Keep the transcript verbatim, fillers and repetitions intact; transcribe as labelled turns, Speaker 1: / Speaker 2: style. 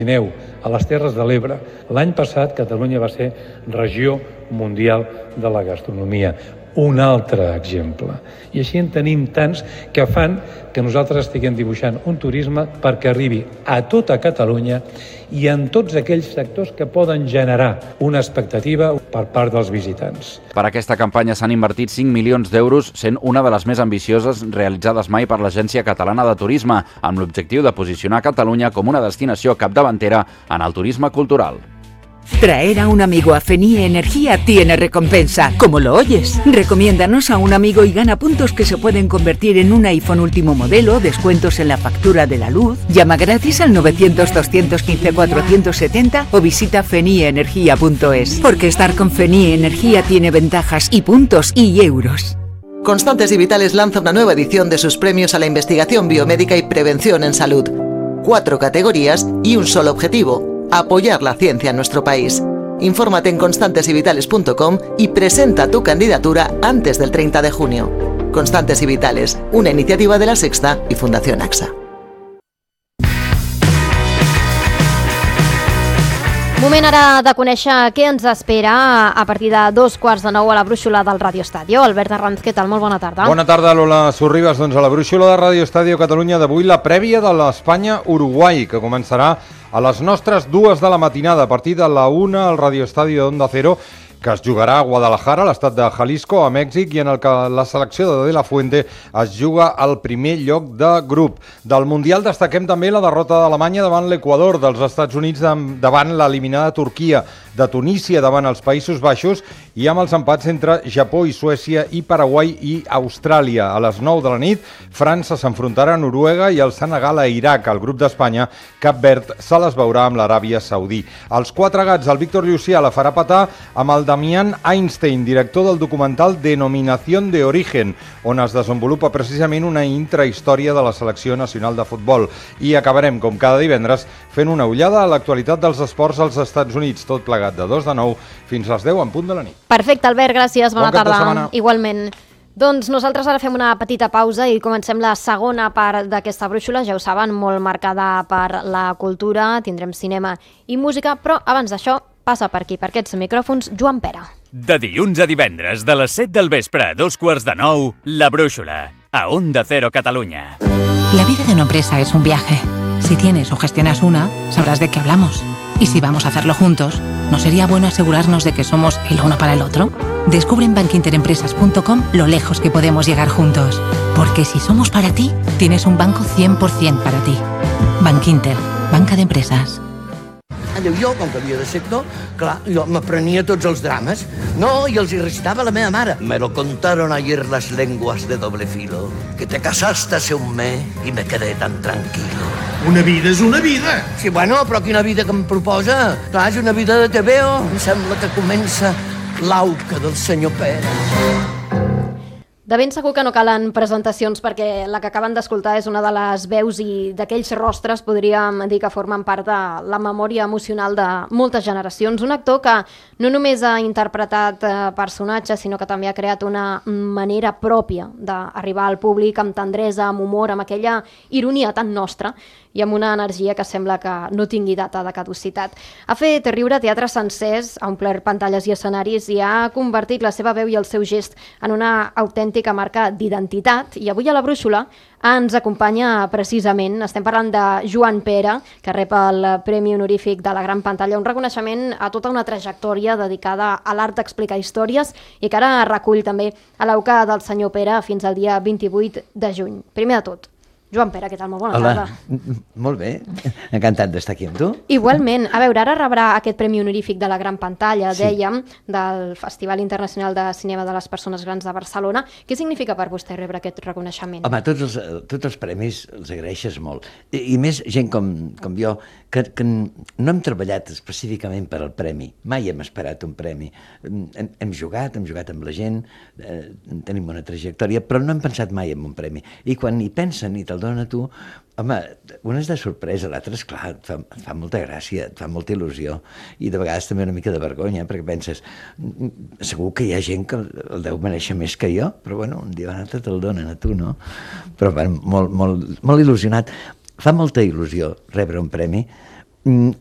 Speaker 1: Aneu a les Terres de l'Ebre, l'any passat Catalunya va ser regió mundial de la gastronomia. Un altre exemple. I així en tenim tants que fan que nosaltres estiguem dibuixant un turisme perquè arribi a tota Catalunya i en tots aquells sectors que poden generar una expectativa per part dels visitants.
Speaker 2: Per aquesta campanya s'han invertit cinc milions d'euros, sent una de les més ambicioses realitzades mai per l'Agència Catalana de Turisme, amb l'objectiu de posicionar Catalunya com una destinació capdavantera en el turisme cultural.
Speaker 3: Traer a un amigo a Fenie Energía tiene recompensa, como lo oyes. Recomiéndanos a un amigo y gana puntos que se pueden convertir en un iPhone último modelo, descuentos en la factura de la luz. Llama gratis al novecientos, doscientos quince, cuatrocientos setenta o visita fenie energía punto es. Porque estar con Fenie Energía tiene ventajas y puntos y euros.
Speaker 4: Constantes y Vitales lanza una nueva edición de sus premios a la investigación biomédica y prevención en salud. Cuatro categorías y un solo objetivo: apoyar la ciencia en nuestro país. Infórmate en constantes y vitales punto com y presenta tu candidatura antes del treinta de junio. Constantes y Vitales, una iniciativa de La Sexta y Fundación AXA.
Speaker 5: Moment ara de conèixer què ens espera a partir de dos quarts de nou a la brúixola del Radio Estadio. Albert Arranz, què tal? Molt bona tarda.
Speaker 6: Bona tarda, Lola Sorribas. Doncs a la brúixola de Radio Estadio Catalunya d'avui la prèvia de l'Espanya-Uruguai, que començarà a les nostres dues de la matinada, a partir de la una al Radio Estadio d'Onda Cero, que es jugarà a Guadalajara, a l'estat de Jalisco, a Mèxic, i en el que la selecció de De La Fuente es juga al primer lloc de grup. Del Mundial destaquem també la derrota d'Alemanya davant l'Equador, dels Estats Units davant l'eliminada Turquia, de Tunísia davant els Països Baixos, i amb els empats entre Japó i Suècia i Paraguai i Austràlia. A les nou de la nit, França s'enfrontarà a Noruega i el Senegal a Iraq. Al grup d'Espanya, Cap Verd se les veurà amb l'Aràbia Saudí. Els quatre gats, el Víctor Llucià la farà petar amb el Damián Einstein, director del documental Denominación de Origen, on es desenvolupa precisament una intrahistòria de la selecció nacional de futbol. I acabarem, com cada divendres, fent una ullada a l'actualitat dels esports als Estats Units, tot plegat de dos de nou fins a les deu en punt de la nit.
Speaker 5: Perfecte, Albert, gràcies, bona
Speaker 6: bon
Speaker 5: tarda. Igualment. Doncs nosaltres ara fem una petita pausa i comencem la segona part d'aquesta brúixola, ja ho saben, molt marcada per la cultura, tindrem cinema i música, però abans d'això passa per aquí, per aquests micròfons, Joan Pera.
Speaker 7: De dilluns a divendres, de les set del vespre a dos quarts de nou, La Brúixola, a Onda Cero Catalunya.
Speaker 8: La vida de una empresa es un viaje. Si tienes o gestionas una, sabrás de qué hablamos. Y si vamos a hacerlo juntos, ¿no sería bueno asegurarnos de que somos el uno para el otro? Descubre en bankinterempresas punto com lo lejos que podemos llegar juntos. Porque si somos para ti, tienes un banco cien por ciento para ti. Bankinter, banca de empresas.
Speaker 9: Jo, com que havia de ser actor, clar, jo m'aprenia tots els drames. No, i els hi recitava la meva mare. Me lo contaron ayer las lenguas de doble filo, que te casaste hace un mes y me quedé tan tranquilo.
Speaker 10: Una vida és una vida.
Speaker 9: Sí, bueno, però quina vida que em proposa? Clar, és una vida de T V O. Em sembla que comença l'auca del senyor Pere.
Speaker 5: De ben segur que no calen presentacions perquè la que acaben d'escoltar és una de les veus i d'aquells rostres, podríem dir, que formen part de la memòria emocional de moltes generacions. Un actor que no només ha interpretat personatges, sinó que també ha creat una manera pròpia d'arribar al públic amb tendresa, amb humor, amb aquella ironia tan nostra i amb una energia que sembla que no tingui data de caducitat. Ha fet riure teatres sencers, ha omplert pantalles i escenaris i ha convertit la seva veu i el seu gest en una autèntica marca d'identitat. I avui a la Brúixola ens acompanya precisament, estem parlant de Joan Pera, que rep el Premi Honorífic de la Gran Pantalla, un reconeixement a tota una trajectòria dedicada a l'art d'explicar històries i que ara recull també a l'Auca del senyor Pere fins al dia vint-i-vuit de juny. Primer de tot, Joan Pera, què tal? Molt bona
Speaker 11: Hola.
Speaker 5: tarda.
Speaker 11: Molt bé, encantat d'estar aquí amb tu.
Speaker 5: Igualment. A veure, ara rebrà aquest Premi Honorífic de la Gran Pantalla, sí. dèiem, del Festival Internacional de Cinema de les Persones Grans de Barcelona. Què significa per vostè rebre aquest reconeixement?
Speaker 11: Home, tots els, tots els premis els agraeixes molt. I, i més gent com, com jo, que, que no hem treballat específicament per al premi. Mai hem esperat un premi. Hem, hem jugat, hem jugat amb la gent, eh, tenim una trajectòria, però no hem pensat mai en un premi. I quan hi pensen i te'l dona tu, home, una és de sorpresa, l'altra és clar, et fa, et fa molta gràcia, et fa molta il·lusió, i de vegades també una mica de vergonya, perquè penses, segur que hi ha gent que el deu mereixer més que jo, però bueno, un dia o un altre te'l donen a tu, no? Però bueno, molt, molt, molt il·lusionat. Fa molta il·lusió rebre un premi, mm,